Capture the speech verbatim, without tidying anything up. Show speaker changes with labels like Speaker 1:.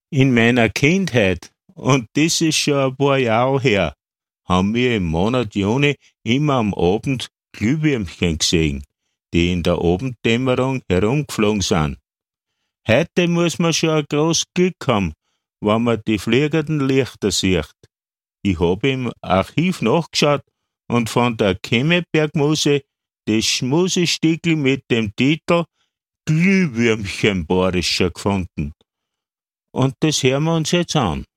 Speaker 1: In meiner Kindheit, und das ist schon ein paar Jahre her, haben wir im Monat Juni immer am Abend Glühwürmchen gesehen, die in der Abenddämmerung herumgeflogen sind. Heute muss man schon ein großes Glück haben, wenn man die fliegenden Lichter sieht. Ich habe im Archiv nachgeschaut und von der Kemmebergmuse das Schmusestickel mit dem Titel Glühwürmchen Borischer gefunden. Und das hören wir uns jetzt an.